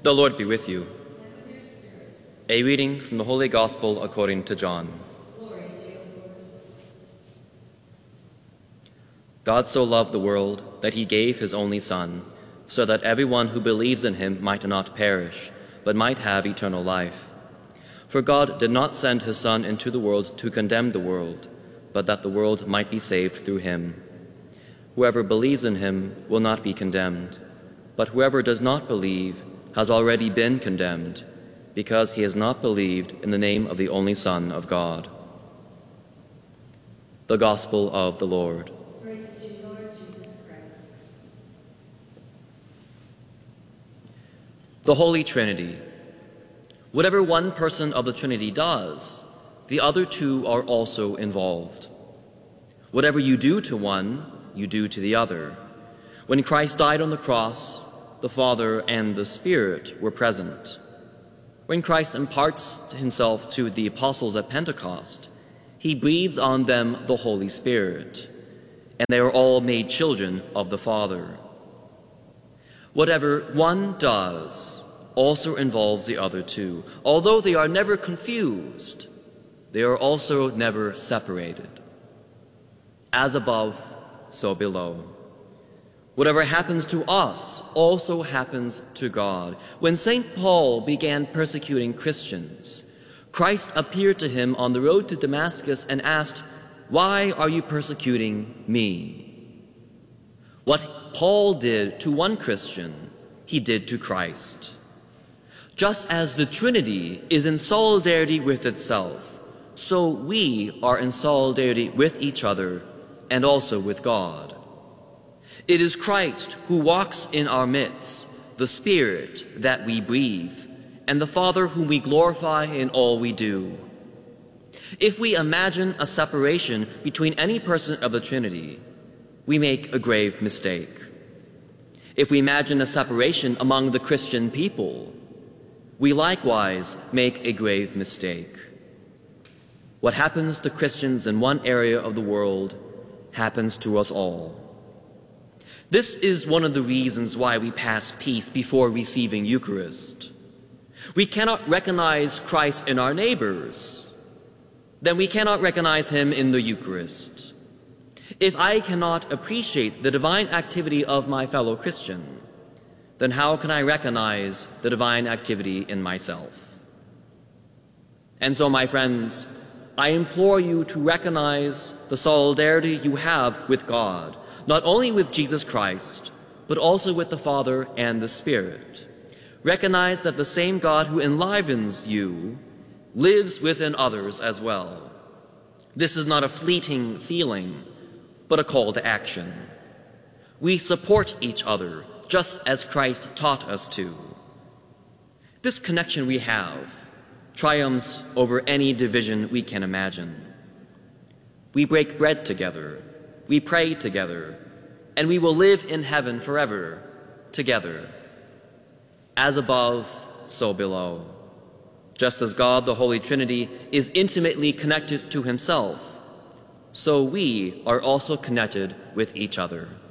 The Lord be with you. A reading from the Holy Gospel according to John. God so loved the world that he gave his only Son, so that everyone who believes in him might not perish, but might have eternal life. For God did not send his Son into the world to condemn the world, but that the world might be saved through him. Whoever believes in him will not be condemned, but whoever does not believe has already been condemned, because he has not believed in the name of the only Son of God. The Gospel of the Lord. Praise to you, Lord Jesus Christ. The Holy Trinity. Whatever one person of the Trinity does, the other two are also involved. Whatever you do to one, you do to the other. When Christ died on the cross, the Father and the Spirit were present. When Christ imparts himself to the apostles at Pentecost, he breathes on them the Holy Spirit, and they are all made children of the Father. Whatever one does also involves the other two. Although they are never confused, they are also never separated. As above, so below. Whatever happens to us also happens to God. When St. Paul began persecuting Christians, Christ appeared to him on the road to Damascus and asked, "Why are you persecuting me?" What Paul did to one Christian, he did to Christ. Just as the Trinity is in solidarity with itself, so we are in solidarity with each other and also with God. It is Christ who walks in our midst, the Spirit that we breathe, and the Father whom we glorify in all we do. If we imagine a separation between any person of the Trinity, we make a grave mistake. If we imagine a separation among the Christian people, we likewise make a grave mistake. What happens to Christians in one area of the world happens to us all. This is one of the reasons why we pass peace before receiving Eucharist. We cannot recognize Christ in our neighbors, then we cannot recognize him in the Eucharist. If I cannot appreciate the divine activity of my fellow Christian, then how can I recognize the divine activity in myself? And so, my friends, I implore you to recognize the solidarity you have with God, not only with Jesus Christ, but also with the Father and the Spirit. Recognize that the same God who enlivens you lives within others as well. This is not a fleeting feeling, but a call to action. We support each other, just as Christ taught us to. This connection we have triumphs over any division we can imagine. We break bread together, we pray together, and we will live in heaven forever together. As above, so below. Just as God, the Holy Trinity, is intimately connected to himself, so we are also connected with each other.